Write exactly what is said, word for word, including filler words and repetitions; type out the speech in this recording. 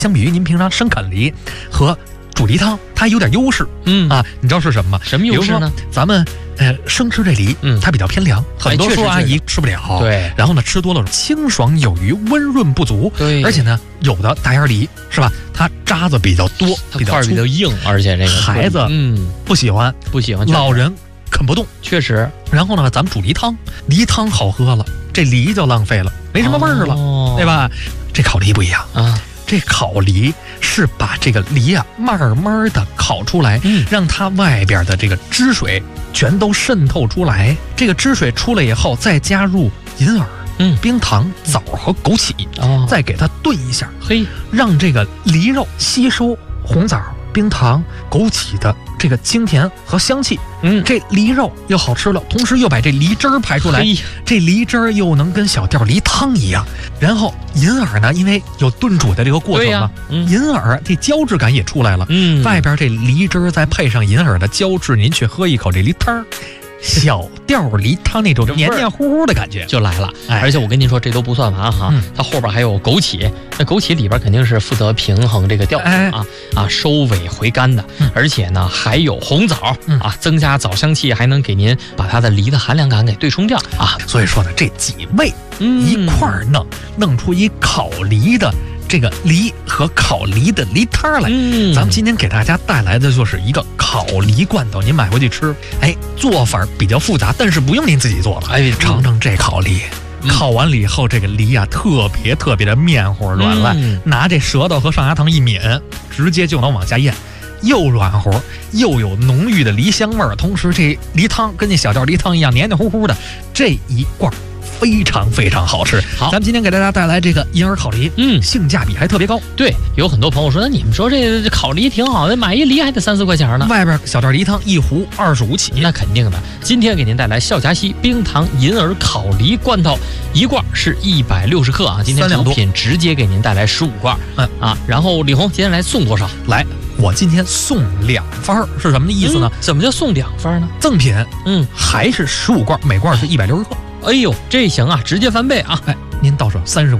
相比于您平常生啃梨和煮梨汤，它有点优势。 嗯啊，你知道是什么吗？ 什么优势呢？ 比如说咱们呃生吃这梨， 嗯， 它比较偏凉，很多叔叔阿姨吃不了。 对， 然后呢，吃多了清爽有余，温润不足。 对， 而且呢，有的大眼梨是吧？它渣子比较多， 它块比较硬，而且这个孩子嗯不喜欢， 不喜欢， 老人啃不动， 确实。 然后呢，咱们煮梨汤，梨汤好喝了，这梨就浪费了，没什么味儿了， 哦、 对吧？这烤梨不一样啊。 这烤梨是把这个梨啊慢慢的烤出来， 嗯， 让它外边的这个汁水全都渗透出来。这个汁水出来以后，再加入银耳、 嗯、 冰糖、枣和枸杞， 哦， 再给它炖一下， 嘿， 让这个梨肉吸收红枣、冰糖、枸杞的这个清甜和香气。 嗯， 这梨肉又好吃了，同时又把这梨汁儿排出来，这梨汁儿又能跟小吊梨汤一样。然后银耳呢，因为有炖煮的这个过程嘛， 嗯、 银耳这胶质感也出来了。 嗯， 外边这梨汁儿再配上银耳的胶质，您去喝一口这梨汤儿。小吊梨汤那种黏黏糊糊的感觉就来了， 哎、 而且我跟您说，这都不算完哈，嗯、它后边还有枸杞，那枸杞里边肯定是负责平衡这个调性啊、哎、啊，收尾回甘的， 嗯、 而且呢还有红枣、 嗯、 啊，增加枣香气，还能给您把它的梨的含量感给对冲掉啊。 所以说呢，这几味一块儿弄，嗯、弄出一烤梨的。这个梨和烤梨的梨汤来， 嗯， 咱们今天给大家带来的就是一个烤梨罐头，您买回去吃，哎，做法比较复杂，但是不用您自己做了， 哎， 尝尝这烤梨，嗯、烤完了以后，这个梨啊特别特别的面乎软烂， 嗯、 拿这舌头和上牙膛一抿，直接就能往下咽，又软乎又有浓郁的梨香味儿，同时这梨汤跟那小吊梨汤一样黏黏糊糊的，这一罐非常非常好吃。 好， 咱们今天给大家带来这个银耳烤梨， 嗯， 性价比还特别高。 对，有很多朋友说，那你们说这这烤梨挺好的，买一梨还得三四块钱呢。 外边小吊梨汤一壶二十五起， 那肯定的。今天给您带来孝夹溪冰糖银耳烤梨罐头，一罐是一百六十克啊。今天主品直接给您带来十五罐， 嗯啊。然后李红今天来送多少？ 来，我今天送两番，是什么的意思呢？ 嗯、怎么叫送两番呢？ 赠品， 嗯， 还是十五罐，每罐是一百六十克。 哎呦，这行啊，直接翻倍啊！ 哎，您到手三十。